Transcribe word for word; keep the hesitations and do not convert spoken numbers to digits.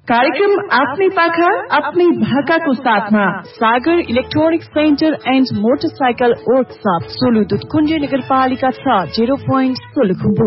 कार्यक्रम आफ्नै पाखा आफ्नै भाकाको साथमा सागर electronic centre and motorcycle workshop Solu Dudhkund नगरपालिका छ, जिरो पोइन्ट सोलुखुम्बु।